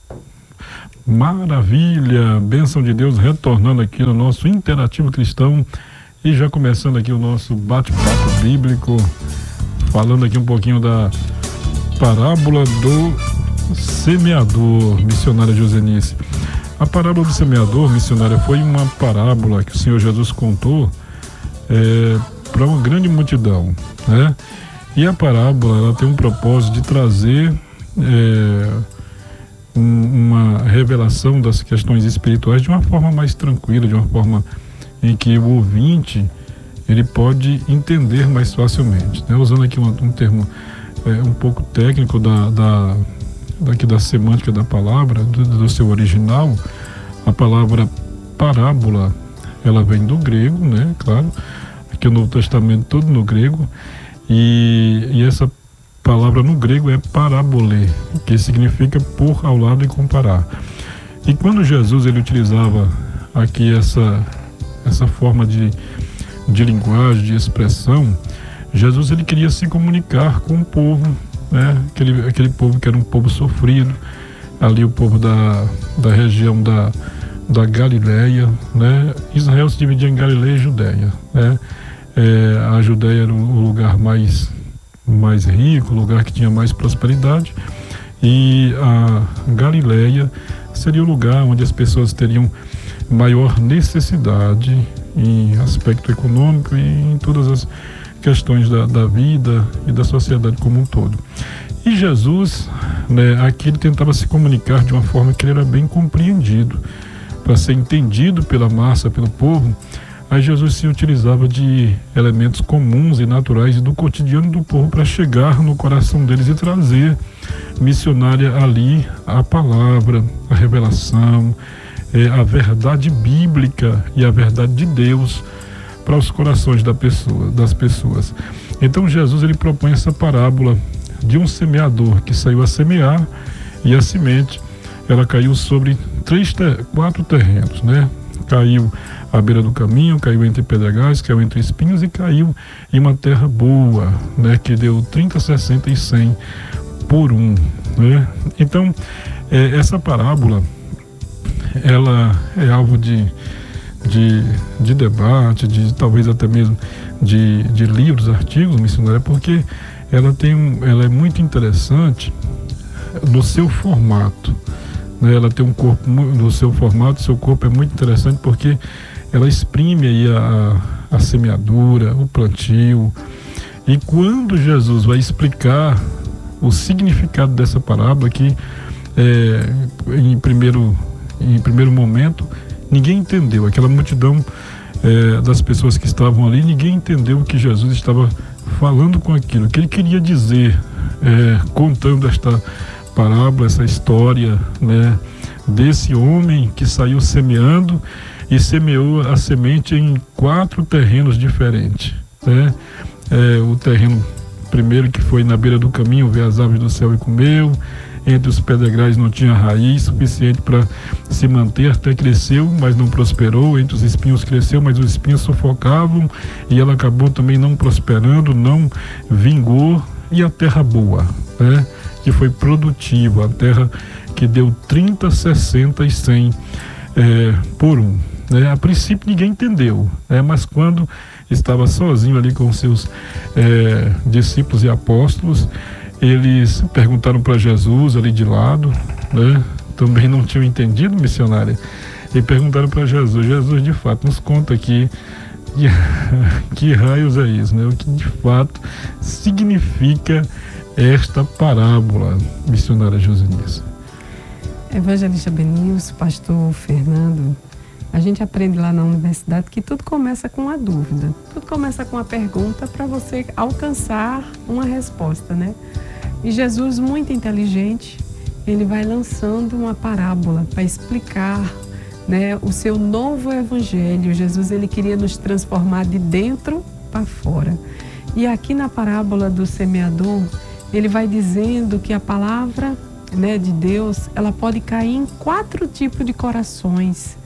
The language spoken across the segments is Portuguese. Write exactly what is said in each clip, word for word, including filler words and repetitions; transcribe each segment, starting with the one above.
Maravilha, bênção de Deus retornando aqui no nosso Interativo Cristão e já começando aqui o nosso bate-papo bíblico, falando aqui um pouquinho da parábola do semeador, missionária Josenice. A parábola do semeador, missionária, foi uma parábola que o Senhor Jesus contou é, para uma grande multidão, né? E a parábola, ela tem um propósito de trazer é, uma revelação das questões espirituais de uma forma mais tranquila, de uma forma em que o ouvinte ele pode entender mais facilmente, né? Usando aqui um, um termo é, um pouco técnico da, da, daqui da semântica da palavra, do, do seu original, a palavra parábola, ela vem do grego, né? Claro, aqui o Novo Testamento todo no grego, e, e essa palavra no grego é parábole, que significa pôr ao lado e comparar. E quando Jesus ele utilizava aqui essa, essa forma de, de linguagem, de expressão, Jesus ele queria se comunicar com o povo, né? Aquele, aquele povo que era um povo sofrido, ali o povo da, da região da, da Galileia, né? Israel se dividia em Galileia e Judeia, né? É, a Judeia era o lugar mais mais rico, lugar que tinha mais prosperidade, e a Galileia seria o lugar onde as pessoas teriam maior necessidade em aspecto econômico e em todas as questões da, da vida e da sociedade como um todo. E Jesus, né, aqui ele tentava se comunicar de uma forma que ele era bem compreendido, para ser entendido pela massa, pelo povo. Aí Jesus se utilizava de elementos comuns e naturais do cotidiano do povo para chegar no coração deles e trazer missionária ali a palavra, a revelação, é, a verdade bíblica e a verdade de Deus para os corações da pessoa, das pessoas. Então Jesus ele propõe essa parábola de um semeador que saiu a semear, e a semente ela caiu sobre três, quatro terrenos, né? Caiu à beira do caminho, caiu entre pedregais, caiu entre espinhos e caiu em uma terra boa, né? Que deu trinta, sessenta e cem por um, né? Então, é, essa parábola, ela é alvo de, de, de debate, de talvez até mesmo de, de livros, artigos missionários, porque ela, tem um, ela é muito interessante no seu formato. Ela tem um corpo, no seu formato, seu corpo é muito interessante porque ela exprime aí a, a semeadura, o plantio. E quando Jesus vai explicar o significado dessa parábola, que é, em, primeiro, em primeiro momento ninguém entendeu, aquela multidão é, das pessoas que estavam ali, ninguém entendeu o que Jesus estava falando com aquilo, o que ele queria dizer, é, contando esta parábola, essa história, né, desse homem que saiu semeando e semeou a semente em quatro terrenos diferentes, né? É, o terreno primeiro que foi na beira do caminho, vê as aves do céu e comeu. Entre os pedregais não tinha raiz suficiente para se manter, até cresceu, mas não prosperou. Entre os espinhos cresceu, mas os espinhos sufocavam, e ela acabou também não prosperando, não vingou. E a terra boa, né, que foi produtiva, a terra que deu trinta, sessenta e cem é, por um, né? A princípio ninguém entendeu, né? Mas quando estava sozinho ali com seus é, discípulos e apóstolos, eles perguntaram para Jesus ali de lado, né? Também não tinham entendido, missionária, e perguntaram para Jesus. Jesus, de fato, nos conta aqui que, que raios é isso, né? O que de fato significa esta parábola, missionária Josenice. Evangelista Benilson, pastor Fernando, a gente aprende lá na universidade que tudo começa com uma dúvida, tudo começa com uma pergunta para você alcançar uma resposta, né? E Jesus, muito inteligente, ele vai lançando uma parábola para explicar, né, o seu novo evangelho. Jesus ele queria nos transformar de dentro para fora. E aqui na parábola do semeador, ele vai dizendo que a palavra, né, de Deus, ela pode cair em quatro tipos de corações,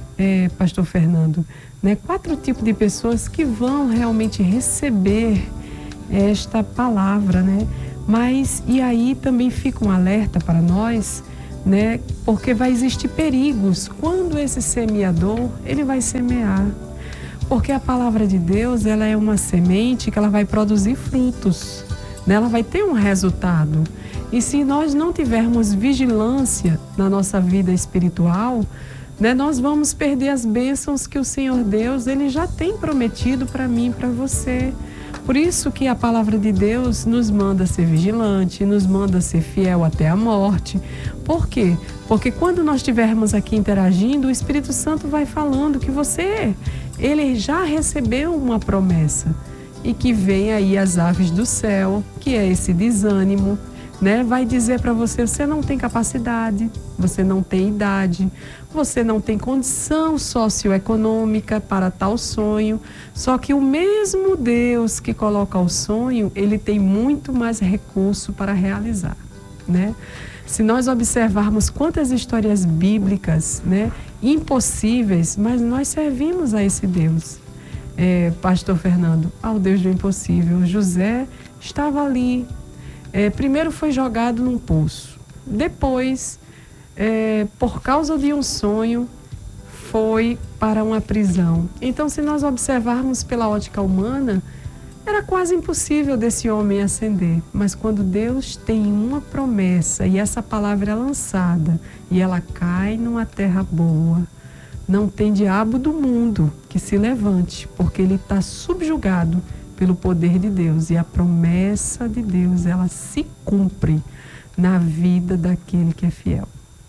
é, pastor Fernando, né? Quatro tipos de pessoas que vão realmente receber esta palavra, né? Mas, e aí também fica um alerta para nós, né? Porque vai existir perigos quando esse semeador, ele vai semear. Porque a palavra de Deus, ela é uma semente que ela vai produzir frutos, né? Ela vai ter um resultado. E se nós não tivermos vigilância na nossa vida espiritual, né, nós vamos perder as bênçãos que o Senhor Deus, ele já tem prometido para mim e para você. Por isso que a palavra de Deus nos manda ser vigilante, nos manda ser fiel até a morte. Por quê? Porque quando nós estivermos aqui interagindo, o Espírito Santo vai falando que você, ele já recebeu uma promessa. E que vem aí as aves do céu, que é esse desânimo, né? Vai dizer para você, você não tem capacidade, você não tem idade, você não tem condição socioeconômica para tal sonho. Só que o mesmo Deus que coloca o sonho, ele tem muito mais recurso para realizar, né? Se nós observarmos quantas histórias bíblicas, né, impossíveis, mas nós servimos a esse Deus. É, Pastor Fernando, ao Deus do impossível. José estava ali. É, primeiro foi jogado num poço. Depois, é, por causa de um sonho, foi para uma prisão. Então, se nós observarmos pela ótica humana, era quase impossível desse homem ascender. Mas quando Deus tem uma promessa e essa palavra é lançada e ela cai numa terra boa, não tem diabo do mundo que se levante, porque ele está subjugado pelo poder de Deus. E a promessa de Deus, ela se cumpre na vida daquele que é fiel.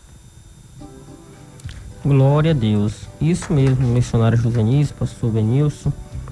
Glória a Deus. Isso mesmo, missionário Josenice, pastor Benilson.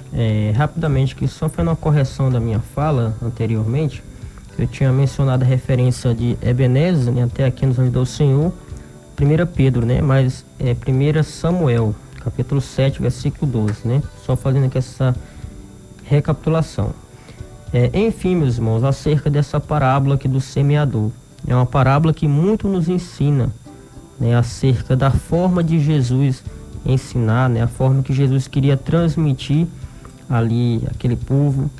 É, rapidamente, que só foi uma correção da minha fala anteriormente. Eu tinha mencionado a referência de Ebenezer, né, até aqui nos ajudou o Senhor. primeira Pedro, né? Mas é primeira Samuel, capítulo sete, versículo doze, né? Só fazendo aqui essa recapitulação. É, enfim, meus irmãos, acerca dessa parábola aqui do semeador. É uma parábola que muito nos ensina, né? Acerca da forma de Jesus ensinar, né? A forma que Jesus queria transmitir ali aquele povo,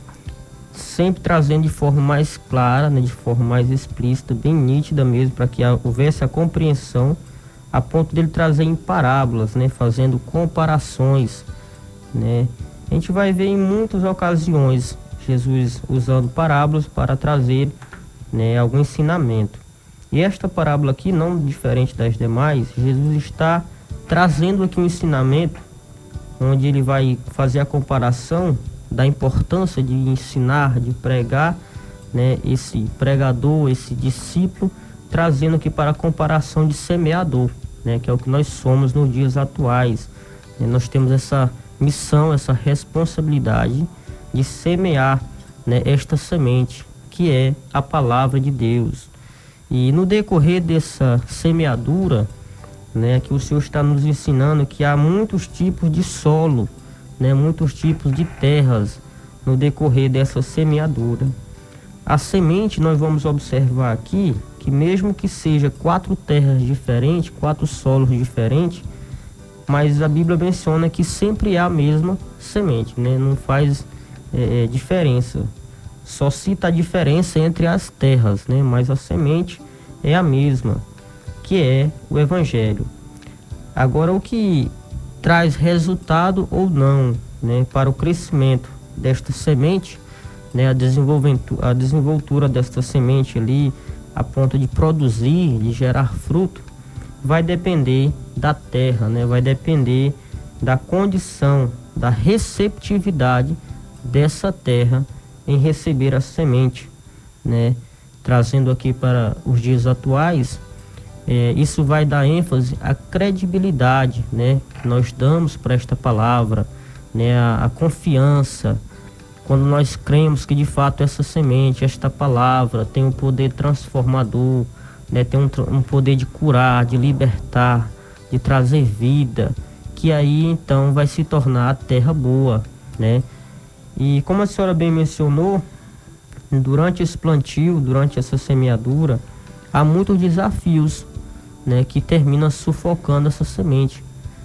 sempre trazendo de forma mais clara, né? De forma mais explícita, bem nítida mesmo, para que houvesse a compreensão, a ponto dele trazer em parábolas, né? Fazendo comparações, né? A gente vai ver em muitas ocasiões Jesus usando parábolas para trazer, né, algum ensinamento. E esta parábola aqui, não diferente das demais, Jesus está trazendo aqui um ensinamento onde ele vai fazer a comparação da importância de ensinar, de pregar, né, esse pregador, esse discípulo, trazendo aqui para a comparação de semeador, né, que é o que nós somos nos dias atuais. E nós temos essa missão, essa responsabilidade de semear, né, esta semente, que é a palavra de Deus. E no decorrer dessa semeadura, né, que o Senhor está nos ensinando que há muitos tipos de solo, né, muitos tipos de terras no decorrer dessa semeadura. A semente, nós vamos observar aqui que mesmo que seja quatro terras diferentes, quatro solos diferentes, mas a Bíblia menciona que sempre é a mesma semente, né? Não faz é, diferença. Só cita a diferença entre as terras, né? Mas a semente é a mesma, que é o Evangelho. Agora, o que traz resultado ou não, né, para o crescimento desta semente, né, a desenvoltura, a desenvoltura desta semente ali, a ponto de produzir, de gerar fruto, vai depender da terra, né? Vai depender da condição, da receptividade dessa terra em receber a semente, né? Trazendo aqui para os dias atuais, é, isso vai dar ênfase à credibilidade, né, que nós damos para esta palavra, né? A, a confiança, quando nós cremos que de fato essa semente, esta palavra tem um poder transformador, né, tem um, um poder de curar, de libertar, de trazer vida, que aí então vai se tornar a terra boa, né? E como a senhora bem mencionou, durante esse plantio, durante essa semeadura, há muitos desafios, né, que terminam sufocando essa semente,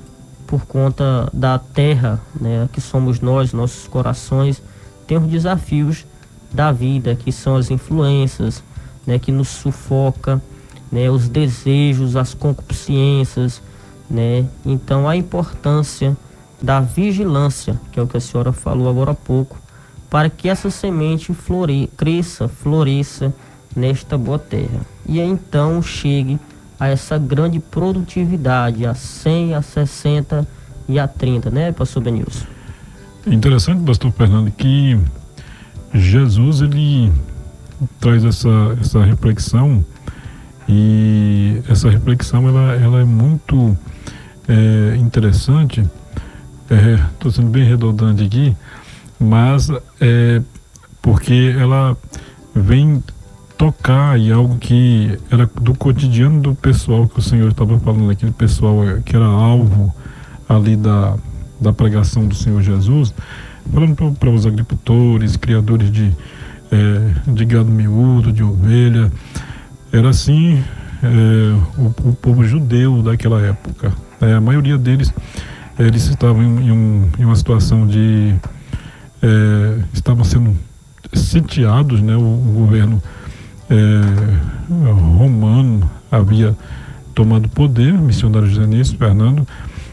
por conta da terra, né, que somos nós, nossos corações, tem os desafios da vida, que são as influências, né, que nos sufoca, né, os desejos, as concupiscências, né? Então a importância da vigilância, que é o que a senhora falou agora há pouco, para que essa semente flore, cresça, floresça nesta boa terra. E aí, então chegue a essa grande produtividade, a cem, a sessenta e a trinta, né, pastor Benilson? Interessante, pastor Fernando, que Jesus, ele traz essa, essa reflexão, e essa reflexão ela, ela é muito é, interessante. Estou é, sendo bem redundante aqui, mas é porque ela vem tocar em algo que era do cotidiano do pessoal que o Senhor estava falando, aquele pessoal que era alvo ali da, da pregação do Senhor Jesus, falando para os agricultores, criadores de, é, de gado miúdo, de ovelha. Era assim é, o, o povo judeu daquela época. É, a maioria deles, eles estavam em, em, um, em uma situação de... É, estavam sendo sitiados, né? O, o governo é, romano havia tomado poder, missionário José Nício Fernando,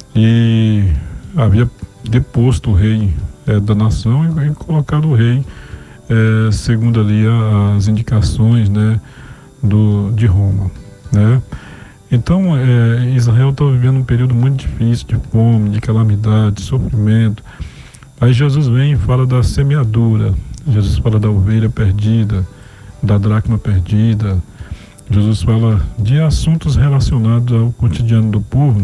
e havia deposto o rei é, da nação e, e colocado o rei é, segundo ali as indicações, né, do, de Roma, né? Então é, Israel está vivendo um período muito difícil de fome, de calamidade, de sofrimento. Aí Jesus vem e fala da semeadura, Jesus fala da ovelha perdida, da dracma perdida. Jesus fala de assuntos relacionados ao cotidiano do povo,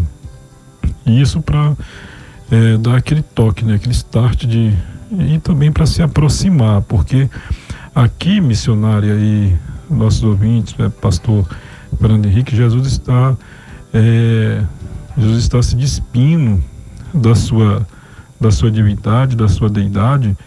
e isso para é, dar aquele toque, né, aquele start de, e também para se aproximar, porque aqui, missionária e nossos ouvintes, é, pastor Fernando Henrique, Jesus está é, Jesus está se despindo da sua da sua divindade, da sua deidade,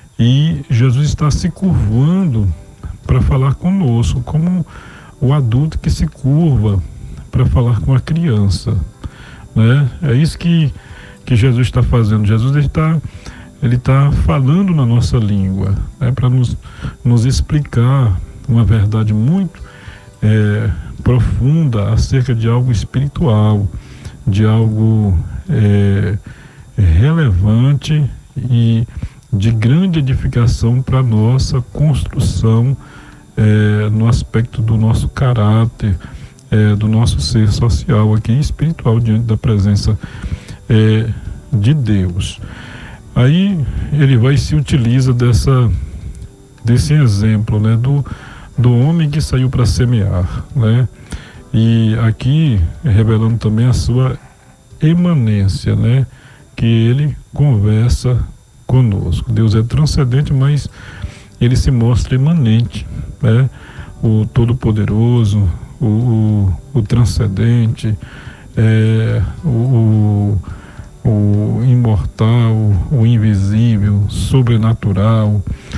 e Jesus está se curvando para falar conosco, como o adulto que se curva para falar com a criança, né? É isso que, que Jesus está fazendo. Jesus está ele está falando na nossa língua, né, para nos, nos explicar uma verdade muito é, profunda acerca de algo espiritual, de algo é, relevante e de grande edificação para a nossa construção é, no aspecto do nosso caráter, é, do nosso ser social aqui, espiritual, diante da presença é, de Deus. Aí ele vai e se utiliza dessa, desse exemplo, né, do, do homem que saiu para semear, né? E aqui revelando também a sua imanência, né? Que ele conversa conosco. Deus é transcendente, mas ele se mostra imanente, né? O Todo-Poderoso, o, o, o transcendente, é, o, o imortal, o invisível, sobrenatural,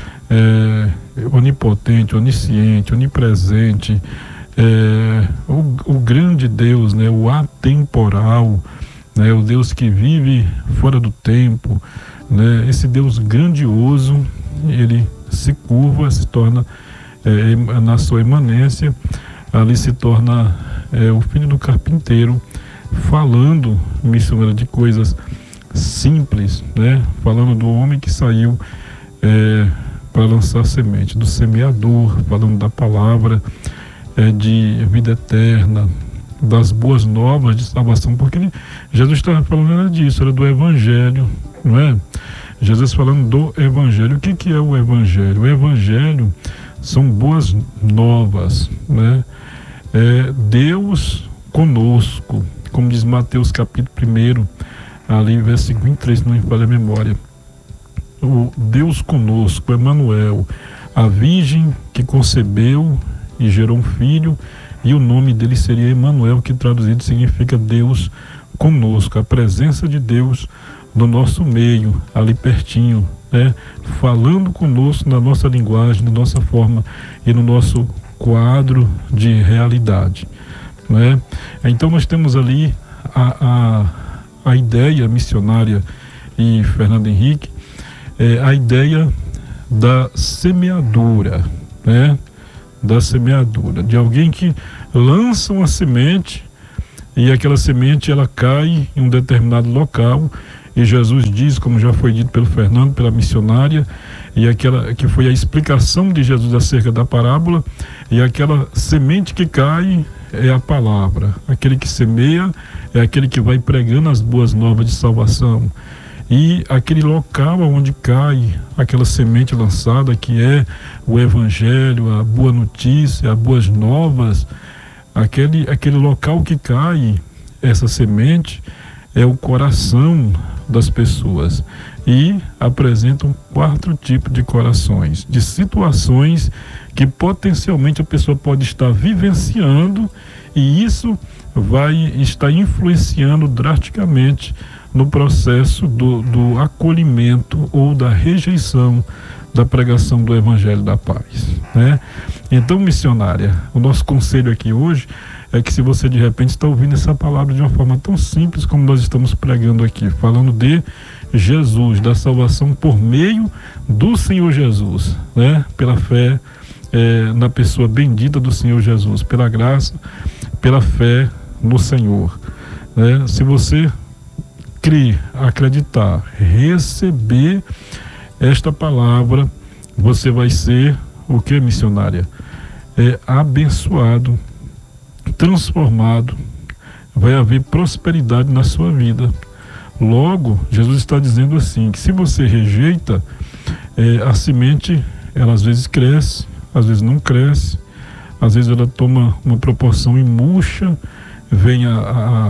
é, onipotente, onisciente, onipresente, é, o, o grande Deus, né? O atemporal, né, o Deus que vive fora do tempo, né, esse Deus grandioso, ele se curva, se torna é, na sua imanência, ali se torna é, o filho do carpinteiro, falando, missionário, de coisas simples, né, falando do homem que saiu é, para lançar semente, do semeador, falando da palavra é, de vida eterna, das boas novas de salvação, porque ele, Jesus estava falando era disso, era do evangelho, não é? Jesus falando do evangelho. O que que é o evangelho? O evangelho são boas novas, né? É Deus conosco, como diz Mateus capítulo primeiro, ali versículo vinte e três, se não me falha a memória. O Deus conosco, Emanuel, a virgem que concebeu e gerou um filho, e o nome dele seria Emanuel, que traduzido significa Deus conosco, a presença de Deus no nosso meio, ali pertinho, né? Falando conosco na nossa linguagem, na nossa forma e no nosso quadro de realidade, né? Então nós temos ali a, a, a ideia missionária e Fernando Henrique, é, a ideia da semeadura, né? da semeadura, de alguém que lança uma semente e aquela semente ela cai em um determinado local e Jesus diz, como já foi dito pelo Fernando, pela missionária, e aquela que foi a explicação de Jesus acerca da parábola, e aquela semente que cai é a palavra. Aquele que semeia é aquele que vai pregando as boas novas de salvação. E aquele local onde cai aquela semente lançada, que é o evangelho, a boa notícia, as boas novas, aquele, aquele local que cai essa semente é o coração das pessoas. E apresentam quatro tipos de corações, de situações que potencialmente a pessoa pode estar vivenciando, e isso vai estar influenciando drasticamente no processo do, do acolhimento ou da rejeição da pregação do Evangelho da Paz, né? Então, missionária, o nosso conselho aqui hoje é que, se você de repente está ouvindo essa palavra de uma forma tão simples como nós estamos pregando aqui, falando de Jesus, da salvação por meio do Senhor Jesus, né? Pela fé é, na pessoa bendita do Senhor Jesus, pela graça, pela fé no Senhor, né? Se você crer, acreditar, receber esta palavra, você vai ser o que, missionária? É abençoado, transformado, vai haver prosperidade na sua vida. Logo, Jesus está dizendo assim, que se você rejeita, é, a semente, ela às vezes cresce, às vezes não cresce, às vezes ela toma uma proporção e murcha, vem a,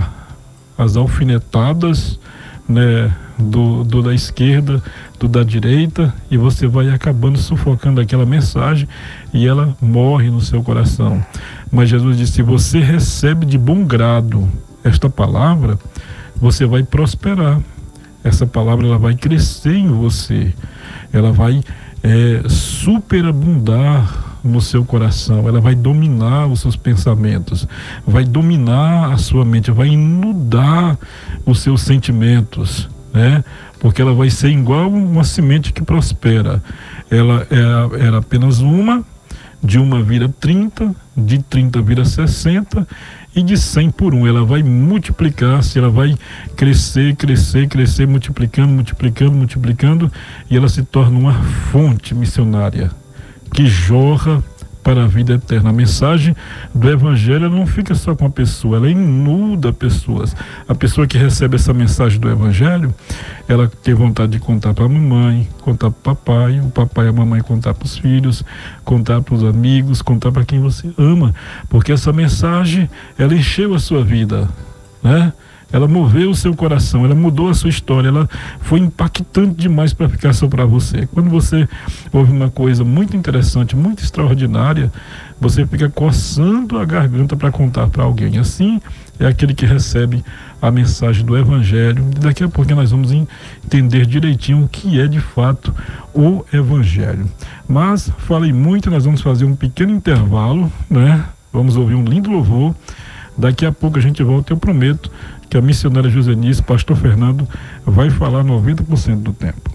a, as alfinetadas, né, do, do da esquerda, do da direita, e você vai acabando sufocando aquela mensagem e ela morre no seu coração. Mas Jesus disse, se você recebe de bom grado esta palavra, você vai prosperar. Essa palavra ela vai crescer em você, ela vai é, superabundar no seu coração, ela vai dominar os seus pensamentos, vai dominar a sua mente, vai inundar os seus sentimentos, né? Porque ela vai ser igual uma semente que prospera. Ela é, era apenas uma, de uma vira trinta, de trinta vira sessenta, e de cem por um. Ela vai multiplicar-se, ela vai crescer, crescer, crescer, multiplicando, multiplicando, multiplicando, e ela se torna uma fonte missionária que jorra para a vida eterna. A mensagem do Evangelho não fica só com a pessoa, ela inunda pessoas. A pessoa que recebe essa mensagem do Evangelho, ela tem vontade de contar para a mamãe, contar para o papai, o papai e a mamãe contar para os filhos, contar para os amigos, contar para quem você ama, porque essa mensagem, ela encheu a sua vida, né? Ela moveu o seu coração, ela mudou a sua história, ela foi impactante demais para ficar só para você. Quando você ouve uma coisa muito interessante, muito extraordinária, você fica coçando a garganta para contar para alguém. Assim é aquele que recebe a mensagem do Evangelho. E daqui a pouco nós vamos entender direitinho o que é de fato o Evangelho. Mas falei muito, nós vamos fazer um pequeno intervalo, né? Vamos ouvir um lindo louvor. Daqui a pouco a gente volta. Eu prometo que a missionária Josenice, pastor Fernando, vai falar noventa por cento do tempo.